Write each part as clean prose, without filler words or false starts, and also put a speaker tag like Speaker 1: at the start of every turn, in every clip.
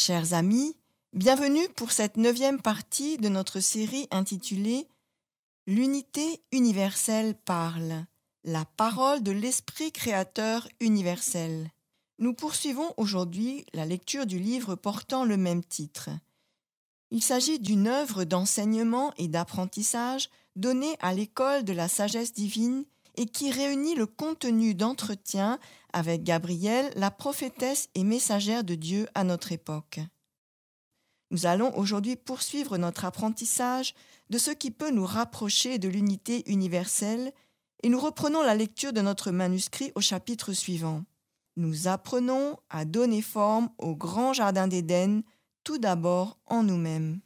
Speaker 1: Chers amis, bienvenue pour cette 9e partie de notre série intitulée « L'unité universelle parle, la parole de l'Esprit créateur universel ». Nous poursuivons aujourd'hui la lecture du livre portant le même titre. Il s'agit d'une œuvre d'enseignement et d'apprentissage donnée à l'école de la sagesse divine et qui réunit le contenu d'entretien avec Gabrielle, la prophétesse et messagère de Dieu à notre époque. Nous allons aujourd'hui poursuivre notre apprentissage de ce qui peut nous rapprocher de l'unité universelle et nous reprenons la lecture de notre manuscrit au chapitre suivant. Nous apprenons à donner forme au grand jardin d'Éden, tout d'abord en nous-mêmes.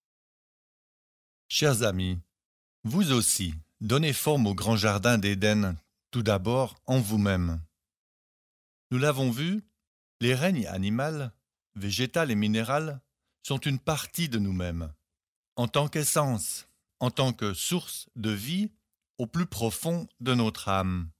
Speaker 2: Chers amis, vous aussi, donnez forme au grand jardin d'Éden, tout d'abord en vous-même. Nous l'avons vu, les règnes animal, végétal et minéral sont une partie de nous-mêmes, en tant qu'essence, en tant que source de vie au plus profond de notre âme.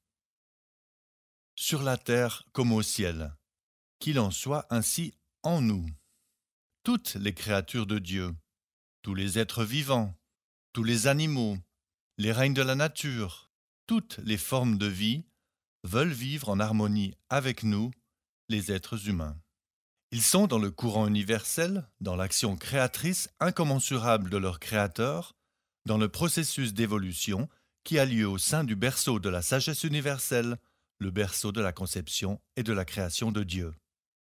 Speaker 2: Sur la terre comme au ciel, qu'il en soit ainsi en nous. Toutes les créatures de Dieu, tous les êtres vivants, tous les animaux, les règnes de la nature, toutes les formes de vie veulent vivre en harmonie avec nous, les êtres humains. Ils sont dans le courant universel, dans l'action créatrice incommensurable de leur Créateur, dans le processus d'évolution qui a lieu au sein du berceau de la sagesse universelle, le berceau de la conception et de la création de Dieu.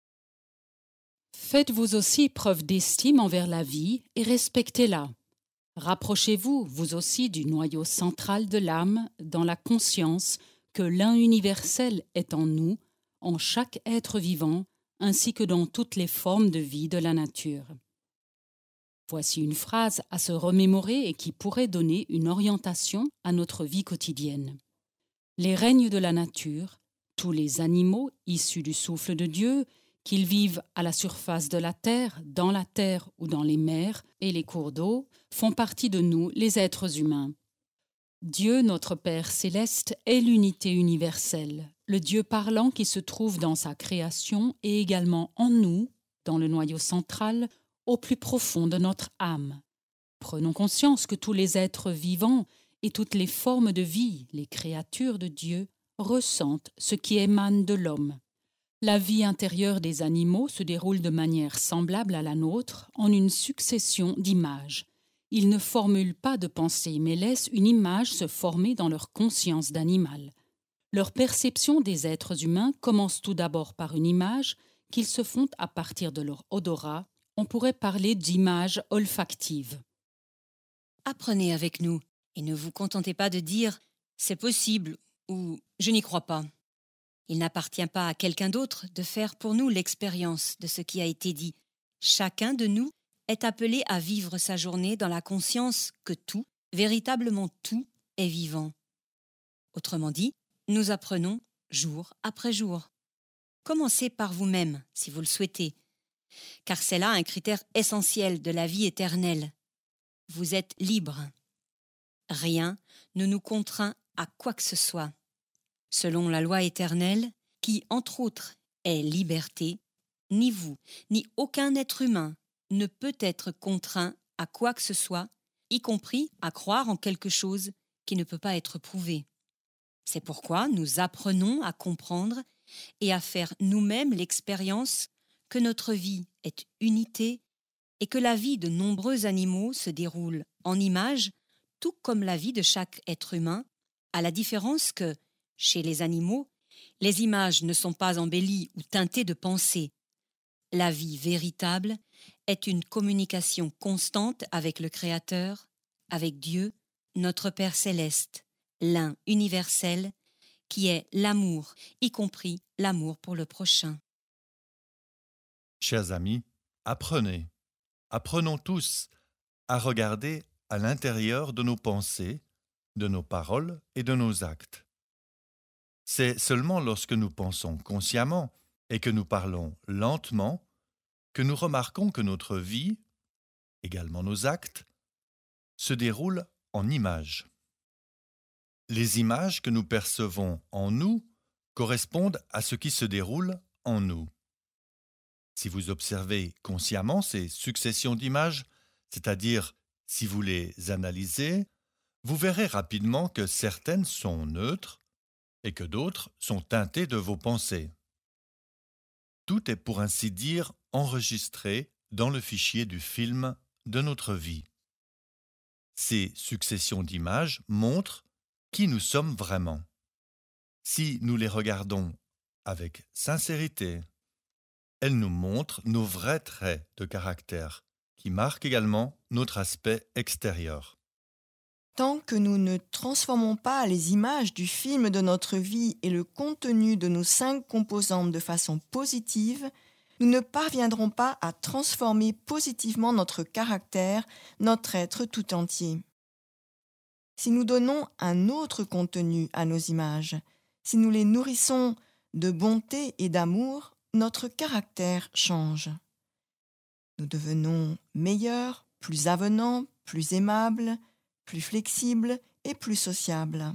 Speaker 3: Faites-vous aussi preuve d'estime envers la vie et respectez-la. Rapprochez-vous, vous aussi, du noyau central de l'âme dans la conscience que l'un universel est en nous, en chaque être vivant, ainsi que dans toutes les formes de vie de la nature. Voici une phrase à se remémorer et qui pourrait donner une orientation à notre vie quotidienne. Les règnes de la nature, tous les animaux issus du souffle de Dieu, qu'ils vivent à la surface de la terre, dans la terre ou dans les mers et les cours d'eau, font partie de nous, les êtres humains. Dieu, notre Père céleste, est l'unité universelle, le Dieu parlant qui se trouve dans sa création et également en nous, dans le noyau central, au plus profond de notre âme. Prenons conscience que tous les êtres vivants et toutes les formes de vie, les créatures de Dieu, ressentent ce qui émane de l'homme. La vie intérieure des animaux se déroule de manière semblable à la nôtre, en une succession d'images. Ils ne formulent pas de pensée, mais laissent une image se former dans leur conscience d'animal. Leur perception des êtres humains commence tout d'abord par une image qu'ils se font à partir de leur odorat. On pourrait parler d'image olfactive.
Speaker 4: Apprenez avec nous et ne vous contentez pas de dire « c'est possible » ou « je n'y crois pas ». Il n'appartient pas à quelqu'un d'autre de faire pour nous l'expérience de ce qui a été dit. Chacun de nous est appelé à vivre sa journée dans la conscience que tout, véritablement tout, est vivant. Autrement dit, nous apprenons jour après jour. Commencez par vous-même, si vous le souhaitez, car c'est là un critère essentiel de la vie éternelle. Vous êtes libre. Rien ne nous contraint à quoi que ce soit. Selon la loi éternelle, qui, entre autres, est liberté, ni vous, ni aucun être humain ne peut être contraint à quoi que ce soit, y compris à croire en quelque chose qui ne peut pas être prouvé. C'est pourquoi nous apprenons à comprendre et à faire nous-mêmes l'expérience que notre vie est unité et que la vie de nombreux animaux se déroule en images, tout comme la vie de chaque être humain, à la différence que, chez les animaux, les images ne sont pas embellies ou teintées de pensée. La vie véritable est une communication constante avec le Créateur, avec Dieu, notre Père céleste, l'un universel, qui est l'amour, y compris l'amour pour le prochain.
Speaker 2: Chers amis, apprenons tous à regarder à l'intérieur de nos pensées, de nos paroles et de nos actes. C'est seulement lorsque nous pensons consciemment et que nous parlons lentement que nous remarquons que notre vie, également nos actes, se déroulent en images. Les images que nous percevons en nous correspondent à ce qui se déroule en nous. Si vous observez consciemment ces successions d'images, c'est-à-dire si vous les analysez, vous verrez rapidement que certaines sont neutres et que d'autres sont teintées de vos pensées. Tout est pour ainsi dire enregistré dans le fichier du film de notre vie. Ces successions d'images montrent qui nous sommes vraiment. Si nous les regardons avec sincérité, elles nous montrent nos vrais traits de caractère qui marquent également notre aspect extérieur.
Speaker 1: Tant que nous ne transformons pas les images du film de notre vie et le contenu de nos 5 composantes de façon positive, nous ne parviendrons pas à transformer positivement notre caractère, notre être tout entier. Si nous donnons un autre contenu à nos images, si nous les nourrissons de bonté et d'amour, notre caractère change. Nous devenons meilleurs, plus avenants, plus aimables, plus flexibles et plus sociables.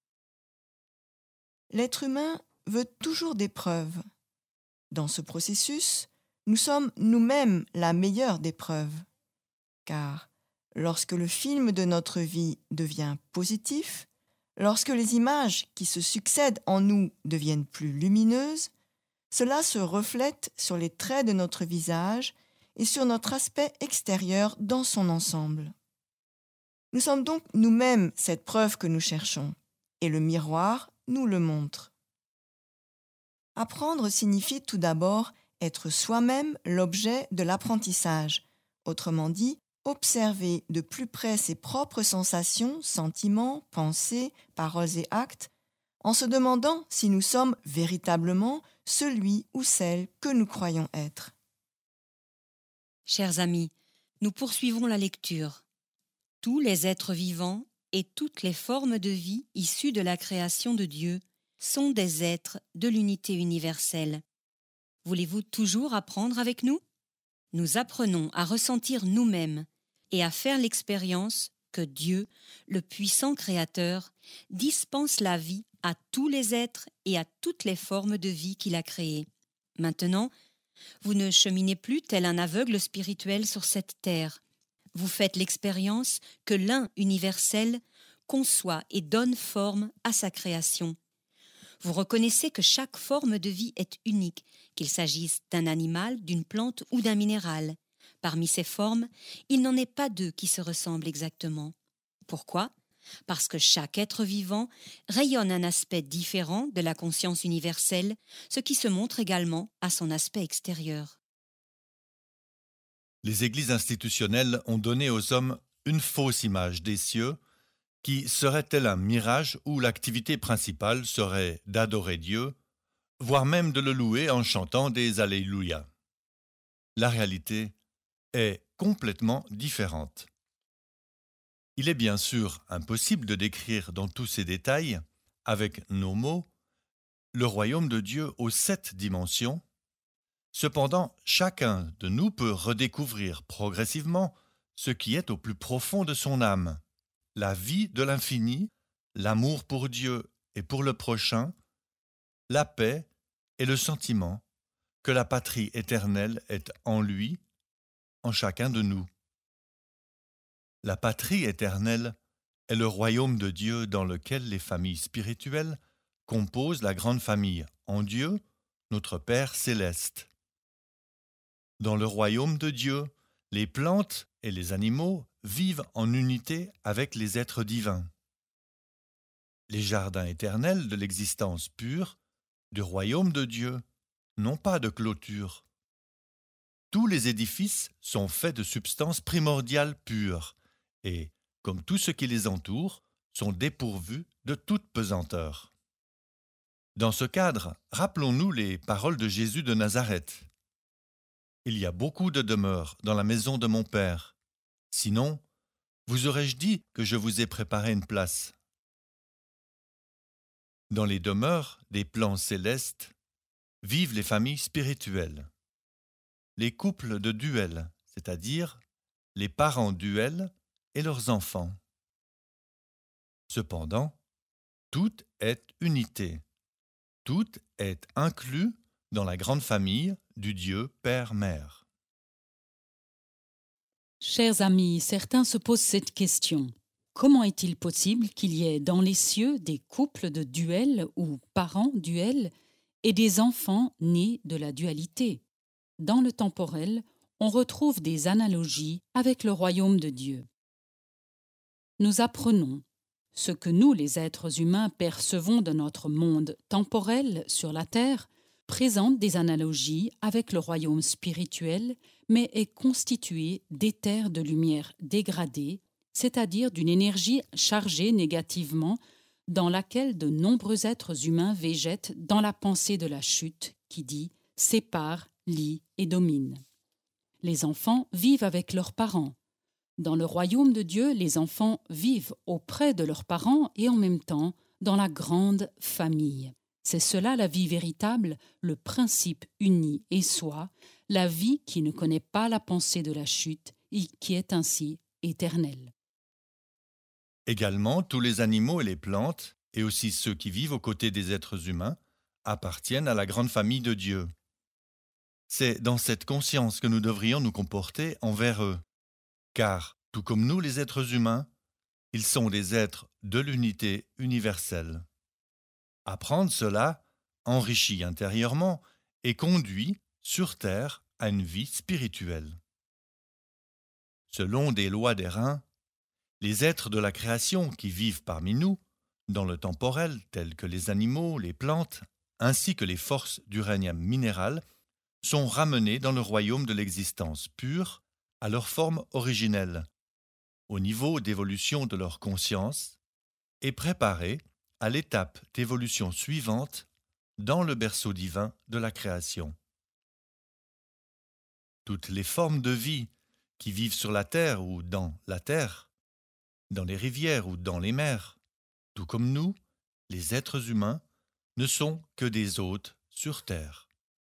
Speaker 1: L'être humain veut toujours des preuves. Dans ce processus, nous sommes nous-mêmes la meilleure des preuves. Car lorsque le film de notre vie devient positif, lorsque les images qui se succèdent en nous deviennent plus lumineuses, cela se reflète sur les traits de notre visage et sur notre aspect extérieur dans son ensemble. Nous sommes donc nous-mêmes cette preuve que nous cherchons, et le miroir nous le montre. Apprendre signifie tout d'abord être soi-même l'objet de l'apprentissage, autrement dit, observer de plus près ses propres sensations, sentiments, pensées, paroles et actes, en se demandant si nous sommes véritablement celui ou celle que nous croyons être.
Speaker 4: Chers amis, nous poursuivons la lecture. Tous les êtres vivants et toutes les formes de vie issues de la création de Dieu sont des êtres de l'unité universelle. Voulez-vous toujours apprendre avec nous? Nous apprenons à ressentir nous-mêmes et à faire l'expérience que Dieu, le puissant Créateur, dispense la vie à tous les êtres et à toutes les formes de vie qu'il a créées. Maintenant, vous ne cheminez plus tel un aveugle spirituel sur cette terre. Vous faites l'expérience que l'un universel conçoit et donne forme à sa création. Vous reconnaissez que chaque forme de vie est unique, qu'il s'agisse d'un animal, d'une plante ou d'un minéral. Parmi ces formes, il n'en est pas deux qui se ressemblent exactement. Pourquoi? Parce que chaque être vivant rayonne un aspect différent de la conscience universelle, ce qui se montre également à son aspect extérieur.
Speaker 2: Les églises institutionnelles ont donné aux hommes une fausse image des cieux qui serait-elle un mirage où l'activité principale serait d'adorer Dieu, voire même de le louer en chantant des Alléluia. La réalité est complètement différente. Il est bien sûr impossible de décrire dans tous ses détails, avec nos mots, le royaume de Dieu aux 7 dimensions. Cependant, chacun de nous peut redécouvrir progressivement ce qui est au plus profond de son âme, la vie de l'infini, l'amour pour Dieu et pour le prochain, la paix et le sentiment que la patrie éternelle est en lui, en chacun de nous. La patrie éternelle est le royaume de Dieu dans lequel les familles spirituelles composent la grande famille en Dieu, notre Père céleste. Dans le royaume de Dieu, les plantes et les animaux vivent en unité avec les êtres divins. Les jardins éternels de l'existence pure du royaume de Dieu n'ont pas de clôture. Tous les édifices sont faits de substances primordiales pures et, comme tout ce qui les entoure, sont dépourvus de toute pesanteur. Dans ce cadre, rappelons-nous les paroles de Jésus de Nazareth. Il y a beaucoup de demeures dans la maison de mon Père. Sinon, vous aurais-je dit que je vous ai préparé une place? Dans les demeures des plans célestes vivent les familles spirituelles, les couples de duel, c'est-à-dire les parents duel et leurs enfants. Cependant, tout est unité, tout est inclus dans la grande famille du Dieu Père-Mère.
Speaker 3: Chers amis, certains se posent cette question. Comment est-il possible qu'il y ait dans les cieux des couples de duel ou parents duels et des enfants nés de la dualité? Dans le temporel, on retrouve des analogies avec le royaume de Dieu. Nous apprenons ce que nous, les êtres humains, percevons de notre monde temporel sur la terre présente des analogies avec le royaume spirituel, mais est constitué d'éthers de lumière dégradée, c'est-à-dire d'une énergie chargée négativement, dans laquelle de nombreux êtres humains végètent dans la pensée de la chute qui dit « sépare, lie et domine ». Les enfants vivent avec leurs parents. Dans le royaume de Dieu, les enfants vivent auprès de leurs parents et en même temps dans la grande famille. C'est cela la vie véritable, le principe uni et soi, la vie qui ne connaît pas la pensée de la chute et qui est ainsi éternelle.
Speaker 2: Également, tous les animaux et les plantes, et aussi ceux qui vivent aux côtés des êtres humains, appartiennent à la grande famille de Dieu. C'est dans cette conscience que nous devrions nous comporter envers eux, car, tout comme nous les êtres humains, ils sont des êtres de l'unité universelle. Apprendre cela enrichit intérieurement et conduit sur terre à une vie spirituelle. Selon des lois des reins, les êtres de la création qui vivent parmi nous, dans le temporel, tels que les animaux, les plantes, ainsi que les forces du règne minéral, sont ramenés dans le royaume de l'existence pure à leur forme originelle, au niveau d'évolution de leur conscience, et préparés à l'étape d'évolution suivante dans le berceau divin de la création. Toutes les formes de vie qui vivent sur la terre ou dans la terre, dans les rivières ou dans les mers, tout comme nous, les êtres humains, ne sont que des hôtes sur terre.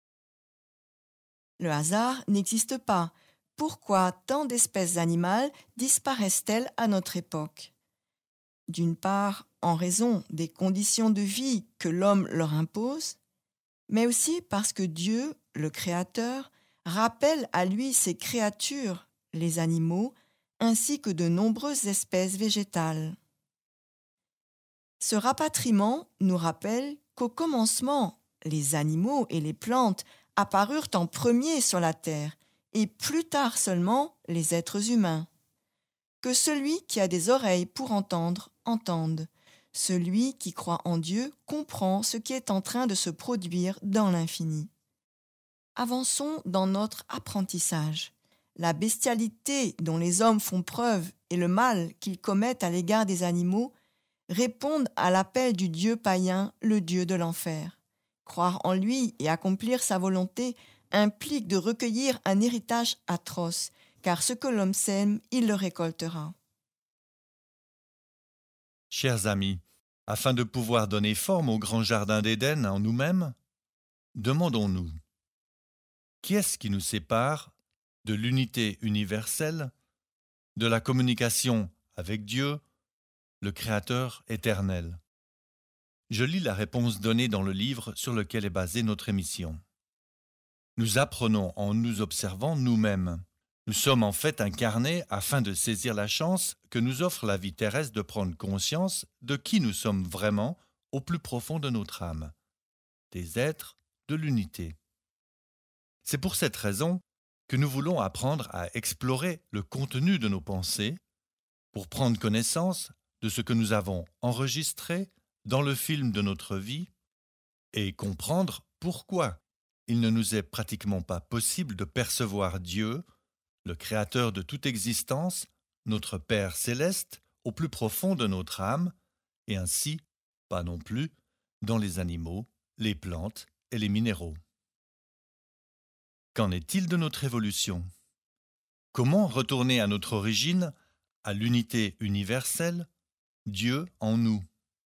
Speaker 1: Le hasard n'existe pas. Pourquoi tant d'espèces animales disparaissent-elles à notre époque? D'une part, en raison des conditions de vie que l'homme leur impose, mais aussi parce que Dieu, le Créateur, rappelle à lui ses créatures, les animaux, ainsi que de nombreuses espèces végétales. Ce rapatriement nous rappelle qu'au commencement, les animaux et les plantes apparurent en premier sur la terre, et plus tard seulement les êtres humains. Que celui qui a des oreilles pour entendre, entende. Celui qui croit en Dieu comprend ce qui est en train de se produire dans l'infini. Avançons dans notre apprentissage. La bestialité dont les hommes font preuve et le mal qu'ils commettent à l'égard des animaux répondent à l'appel du Dieu païen, le Dieu de l'enfer. Croire en lui et accomplir sa volonté implique de recueillir un héritage atroce, car ce que l'homme sème, il le récoltera.
Speaker 2: Chers amis, afin de pouvoir donner forme au grand jardin d'Éden en nous-mêmes, demandons-nous, qui est-ce qui nous sépare de l'unité universelle, de la communication avec Dieu, le Créateur éternel? Je lis la réponse donnée dans le livre sur lequel est basée notre émission. Nous apprenons en nous observant nous-mêmes. Nous sommes en fait incarnés afin de saisir la chance que nous offre la vie terrestre de prendre conscience de qui nous sommes vraiment au plus profond de notre âme, des êtres de l'unité. C'est pour cette raison que nous voulons apprendre à explorer le contenu de nos pensées pour prendre connaissance de ce que nous avons enregistré dans le film de notre vie et comprendre pourquoi il ne nous est pratiquement pas possible de percevoir Dieu, le Créateur de toute existence, notre Père céleste, au plus profond de notre âme, et ainsi, pas non plus, dans les animaux, les plantes et les minéraux. Qu'en est-il de notre évolution? Comment retourner à notre origine, à l'unité universelle, Dieu en nous?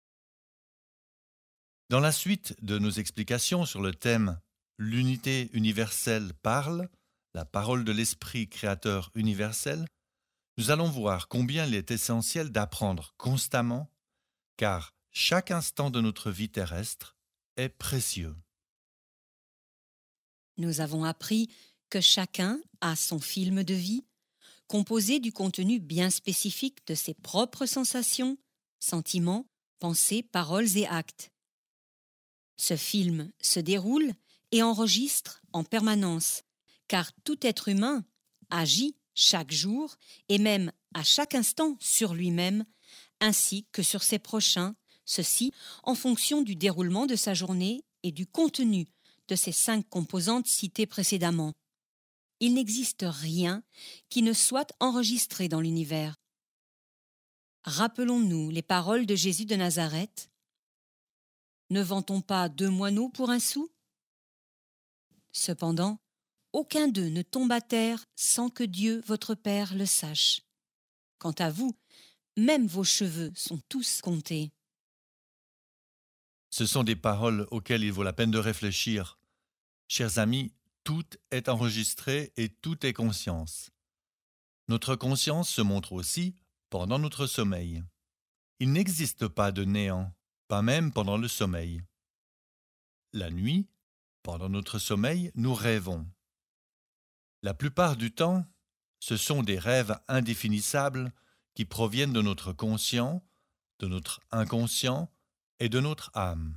Speaker 2: Dans la suite de nos explications sur le thème « L'unité universelle parle », la parole de l'Esprit créateur universel, nous allons voir combien il est essentiel d'apprendre constamment, car chaque instant de notre vie terrestre est précieux.
Speaker 4: Nous avons appris que chacun a son film de vie, composé du contenu bien spécifique de ses propres sensations, sentiments, pensées, paroles et actes. Ce film se déroule et enregistre en permanence, car tout être humain agit chaque jour et même à chaque instant sur lui-même, ainsi que sur ses prochains, ceci en fonction du déroulement de sa journée et du contenu de ces 5 composantes citées précédemment. Il n'existe rien qui ne soit enregistré dans l'univers. Rappelons-nous les paroles de Jésus de Nazareth. Ne vend-on pas 2 moineaux pour un sou? Cependant, aucun d'eux ne tombe à terre sans que Dieu, votre Père, le sache. Quant à vous, même vos cheveux sont tous comptés.
Speaker 2: Ce sont des paroles auxquelles il vaut la peine de réfléchir. Chers amis, tout est enregistré et tout est conscience. Notre conscience se montre aussi pendant notre sommeil. Il n'existe pas de néant, pas même pendant le sommeil. La nuit, pendant notre sommeil, nous rêvons. La plupart du temps, ce sont des rêves indéfinissables qui proviennent de notre conscient, de notre inconscient et de notre âme.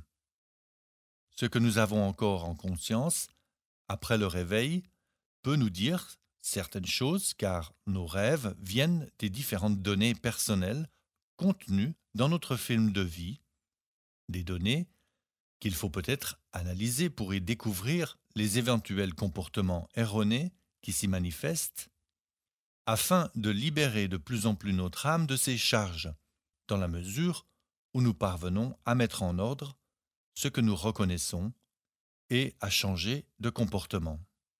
Speaker 2: Ce que nous avons encore en conscience, après le réveil, peut nous dire certaines choses car nos rêves viennent des différentes données personnelles contenues dans notre film de vie, des données qu'il faut peut-être analyser pour y découvrir les éventuels comportements erronés qui s'y manifestent, afin de libérer de plus en plus notre âme de ses charges, dans la mesure où nous parvenons à mettre en ordre ce que nous reconnaissons et à changer de comportement.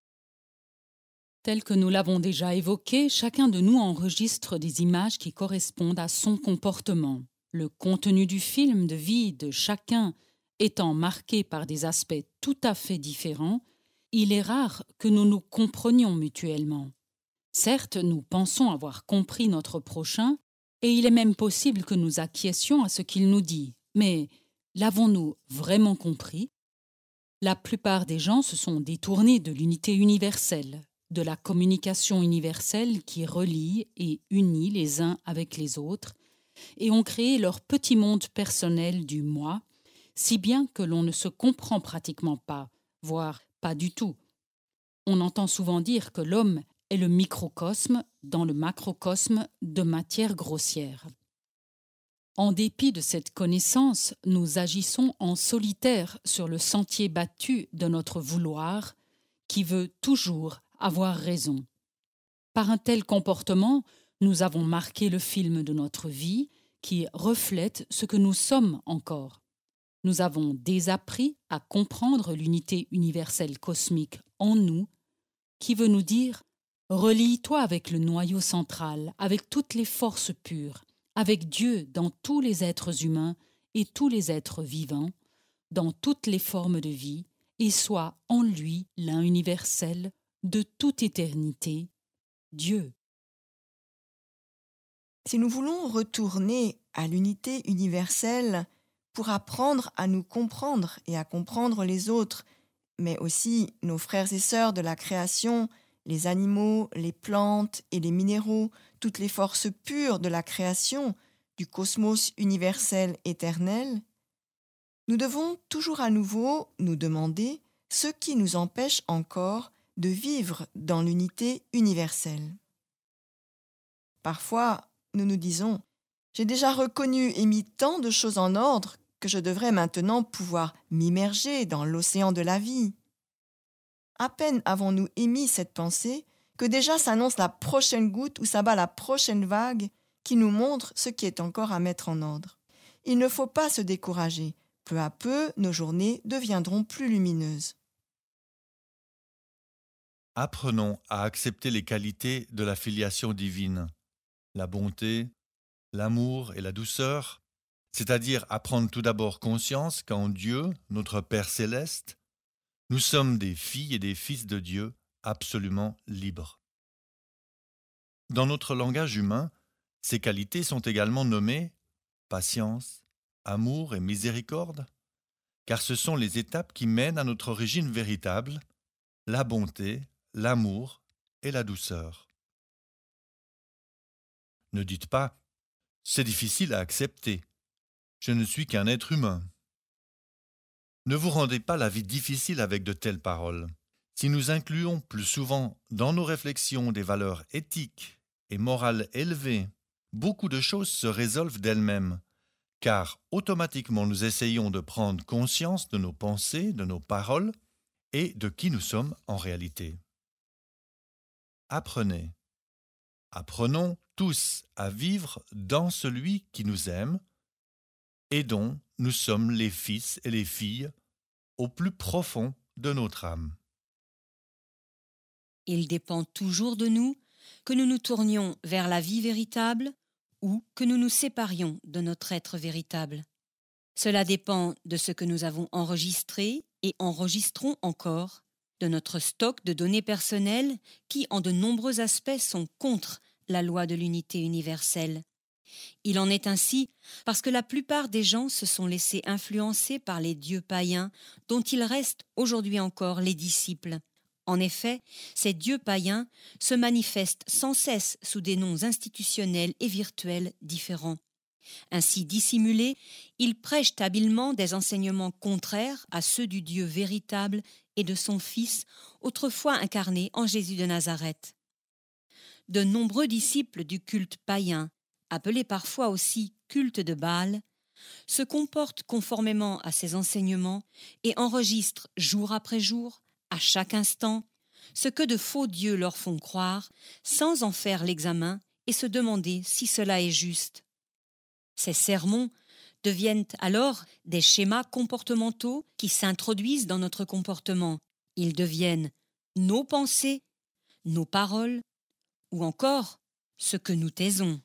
Speaker 3: Tel que nous l'avons déjà évoqué, chacun de nous enregistre des images qui correspondent à son comportement. Le contenu du film de vie de chacun étant marqué par des aspects tout à fait différents, il est rare que nous nous comprenions mutuellement. Certes, nous pensons avoir compris notre prochain, et il est même possible que nous acquiescions à ce qu'il nous dit. Mais l'avons-nous vraiment compris? La plupart des gens se sont détournés de l'unité universelle, de la communication universelle qui relie et unit les uns avec les autres, et ont créé leur petit monde personnel du moi, si bien que l'on ne se comprend pratiquement pas, voire pas du tout. On entend souvent dire que l'homme est le microcosme dans le macrocosme de matière grossière. En dépit de cette connaissance, nous agissons en solitaire sur le sentier battu de notre vouloir, qui veut toujours avoir raison. Par un tel comportement, nous avons marqué le film de notre vie qui reflète ce que nous sommes encore. Nous avons désappris à comprendre l'unité universelle cosmique en nous, qui veut nous dire « Relie-toi avec le noyau central, avec toutes les forces pures, avec Dieu dans tous les êtres humains et tous les êtres vivants, dans toutes les formes de vie, et sois en lui l'un universel de toute éternité, Dieu. »
Speaker 1: Si nous voulons retourner à l'unité universelle pour apprendre à nous comprendre et à comprendre les autres, mais aussi nos frères et sœurs de la création, les animaux, les plantes et les minéraux, toutes les forces pures de la création, du cosmos universel éternel, nous devons toujours à nouveau nous demander ce qui nous empêche encore de vivre dans l'unité universelle. Parfois, nous nous disons « J'ai déjà reconnu et mis tant de choses en ordre que je devrais maintenant pouvoir m'immerger dans l'océan de la vie. » À peine avons-nous émis cette pensée que déjà s'annonce la prochaine goutte ou s'abat la prochaine vague qui nous montre ce qui est encore à mettre en ordre. Il ne faut pas se décourager. Peu à peu, nos journées deviendront plus lumineuses.
Speaker 2: Apprenons à accepter les qualités de la filiation divine, la bonté, l'amour et la douceur, c'est-à-dire à prendre tout d'abord conscience qu'en Dieu, notre Père céleste, nous sommes des filles et des fils de Dieu absolument libres. Dans notre langage humain, ces qualités sont également nommées patience, amour et miséricorde, car ce sont les étapes qui mènent à notre origine véritable, la bonté, l'amour et la douceur. Ne dites pas « c'est difficile à accepter, je ne suis qu'un être humain ». Ne vous rendez pas la vie difficile avec de telles paroles. Si nous incluons plus souvent dans nos réflexions des valeurs éthiques et morales élevées, beaucoup de choses se résolvent d'elles-mêmes, car automatiquement nous essayons de prendre conscience de nos pensées, de nos paroles et de qui nous sommes en réalité. Apprenez. Apprenons tous à vivre dans celui qui nous aime et dont nous sommes les fils et les filles au plus profond de notre âme.
Speaker 4: Il dépend toujours de nous que nous nous tournions vers la vie véritable ou que nous nous séparions de notre être véritable. Cela dépend de ce que nous avons enregistré et enregistrons encore, de notre stock de données personnelles qui, en de nombreux aspects, sont contre la loi de l'unité universelle. Il en est ainsi parce que la plupart des gens se sont laissés influencer par les dieux païens dont ils restent aujourd'hui encore les disciples. En effet, ces dieux païens se manifestent sans cesse sous des noms institutionnels et virtuels différents. Ainsi dissimulés, ils prêchent habilement des enseignements contraires à ceux du Dieu véritable et de son Fils, autrefois incarné en Jésus de Nazareth. De nombreux disciples du culte païen, appelé parfois aussi culte de Baal, se comportent conformément à ces enseignements et enregistrent jour après jour, à chaque instant, ce que de faux dieux leur font croire, sans en faire l'examen et se demander si cela est juste. Ces sermons deviennent alors des schémas comportementaux qui s'introduisent dans notre comportement. Ils deviennent nos pensées, nos paroles, ou encore ce que nous taisons.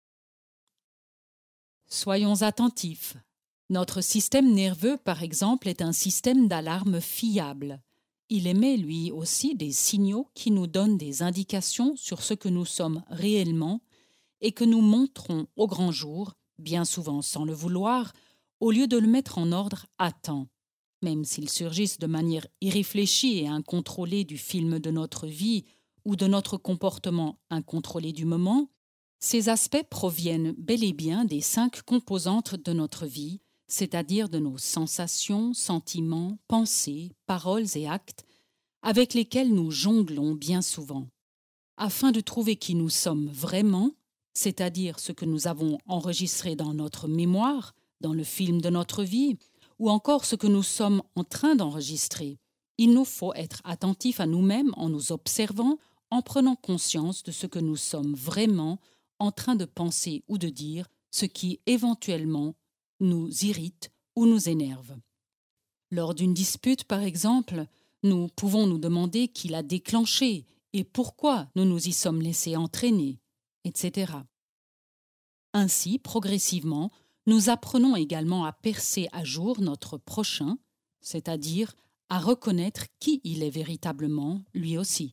Speaker 3: Soyons attentifs. Notre système nerveux, par exemple, est un système d'alarme fiable. Il émet lui aussi des signaux qui nous donnent des indications sur ce que nous sommes réellement et que nous montrons au grand jour, bien souvent sans le vouloir, au lieu de le mettre en ordre à temps. Même s'ils surgissent de manière irréfléchie et incontrôlée du film de notre vie ou de notre comportement incontrôlé du moment, ces aspects proviennent bel et bien des 5 composantes de notre vie, c'est-à-dire de nos sensations, sentiments, pensées, paroles et actes, avec lesquels nous jonglons bien souvent. Afin de trouver qui nous sommes vraiment, c'est-à-dire ce que nous avons enregistré dans notre mémoire, dans le film de notre vie, ou encore ce que nous sommes en train d'enregistrer, il nous faut être attentifs à nous-mêmes en nous observant, en prenant conscience de ce que nous sommes vraiment en train de penser ou de dire, ce qui éventuellement nous irrite ou nous énerve. Lors d'une dispute, par exemple, nous pouvons nous demander qui l'a déclenché et pourquoi nous nous y sommes laissés entraîner, etc. Ainsi, progressivement, nous apprenons également à percer à jour notre prochain, c'est-à-dire à reconnaître qui il est véritablement, lui aussi.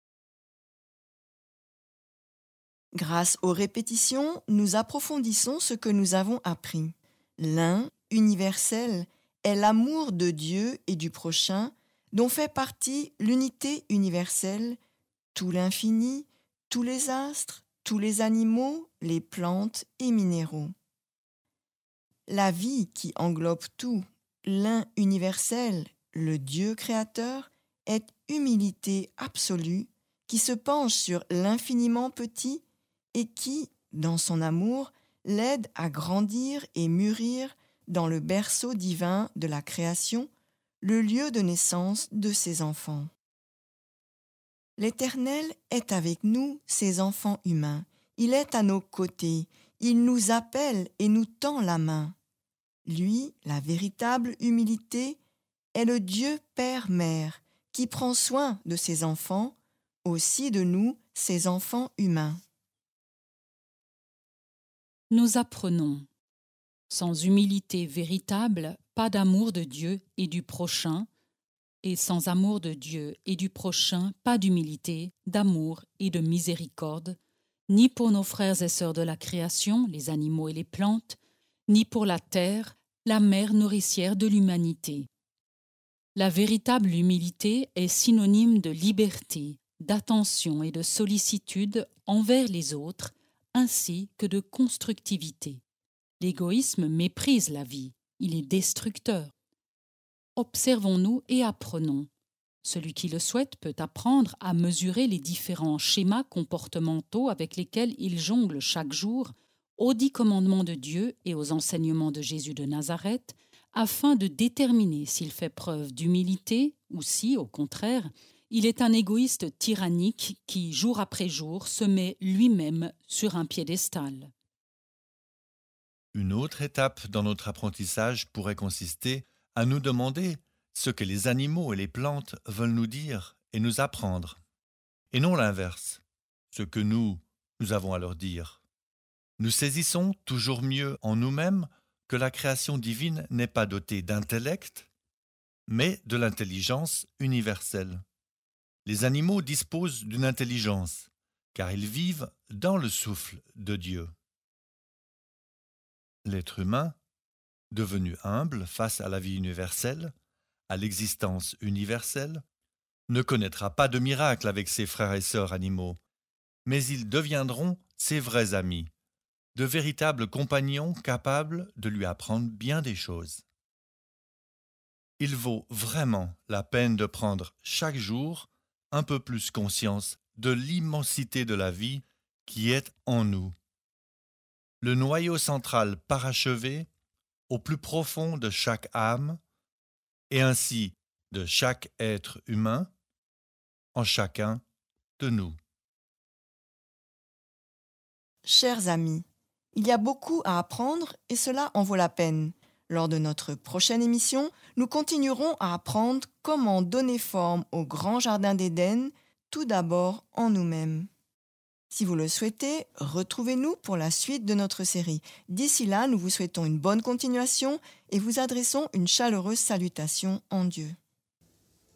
Speaker 1: Grâce aux répétitions, nous approfondissons ce que nous avons appris. L'un, universel, est l'amour de Dieu et du prochain, dont fait partie l'unité universelle, tout l'infini, tous les astres, tous les animaux, les plantes et minéraux. La vie qui englobe tout, l'un universel, le Dieu créateur, est humilité absolue qui se penche sur l'infiniment petit et qui, dans son amour, l'aide à grandir et mûrir dans le berceau divin de la création, le lieu de naissance de ses enfants. L'Éternel est avec nous, ses enfants humains. Il est à nos côtés. Il nous appelle et nous tend la main. Lui, la véritable humilité, est le Dieu Père-Mère qui prend soin de ses enfants, aussi de nous, ses enfants humains.
Speaker 3: Nous apprenons. Sans humilité véritable, pas d'amour de Dieu et du prochain, et sans amour de Dieu et du prochain, pas d'humilité, d'amour et de miséricorde, ni pour nos frères et sœurs de la création, les animaux et les plantes, ni pour la terre, la mère nourricière de l'humanité. La véritable humilité est synonyme de liberté, d'attention et de sollicitude envers les autres, ainsi que de constructivité. L'égoïsme méprise la vie, il est destructeur. Observons-nous et apprenons. Celui qui le souhaite peut apprendre à mesurer les différents schémas comportementaux avec lesquels il jongle chaque jour aux 10 commandements de Dieu et aux enseignements de Jésus de Nazareth, afin de déterminer s'il fait preuve d'humilité ou si, au contraire, il est un égoïste tyrannique qui, jour après jour, se met lui-même sur un piédestal.
Speaker 2: Une autre étape dans notre apprentissage pourrait consister à nous demander ce que les animaux et les plantes veulent nous dire et nous apprendre, et non l'inverse, ce que nous avons à leur dire. Nous saisissons toujours mieux en nous-mêmes que la création divine n'est pas dotée d'intellect, mais de l'intelligence universelle. Les animaux disposent d'une intelligence, car ils vivent dans le souffle de Dieu. L'être humain, devenu humble face à la vie universelle, à l'existence universelle, ne connaîtra pas de miracle avec ses frères et sœurs animaux, mais ils deviendront ses vrais amis, de véritables compagnons capables de lui apprendre bien des choses. Il vaut vraiment la peine de prendre chaque jour un peu plus conscience de l'immensité de la vie qui est en nous. Le noyau central parachevé au plus profond de chaque âme et ainsi de chaque être humain en chacun de nous.
Speaker 1: Chers amis, il y a beaucoup à apprendre et cela en vaut la peine. Lors de notre prochaine émission, nous continuerons à apprendre comment donner forme au grand jardin d'Éden, tout d'abord en nous-mêmes. Si vous le souhaitez, retrouvez-nous pour la suite de notre série. D'ici là, nous vous souhaitons une bonne continuation et vous adressons une chaleureuse salutation en Dieu.